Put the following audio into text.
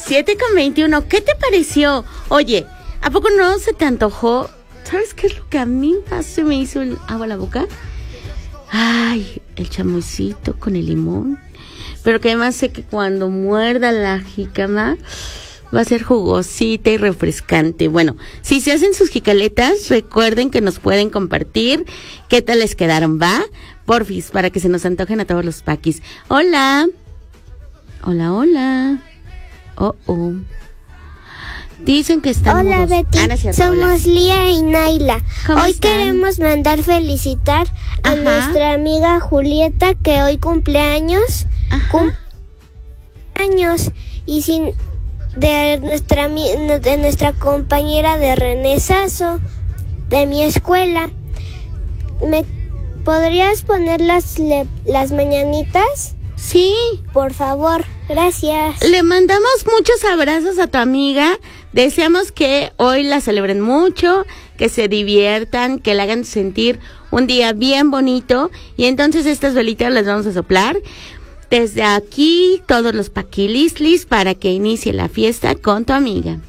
7:21. ¿Qué te pareció? Oye, ¿a poco no se te antojó? ¿Sabes qué es lo que a mí más se me hizo el agua a la boca? Ay, el chamoycito con el limón. Pero que además sé que cuando muerda la jícama va a ser jugosita y refrescante. Bueno, si se hacen sus jicaletas, recuerden que nos pueden compartir qué tal les quedaron, ¿va? Porfis, para que se nos antojen a todos los paquis. Hola. Hola, hola. Oh. Dicen que están Hola, mudos. Betty, somos Lía y Naila. Hoy queremos mandar felicitar a nuestra amiga Julieta, que hoy cumple años. Y sin de nuestra compañera de Renesazo, de mi escuela. ¿Me podrías poner las mañanitas? Sí. Por favor, gracias. Le mandamos muchos abrazos a tu amiga. Deseamos que hoy la celebren mucho, que se diviertan, que la hagan sentir un día bien bonito. Y entonces estas velitas las vamos a soplar desde aquí, todos los paquilislis, para que inicie la fiesta con tu amiga.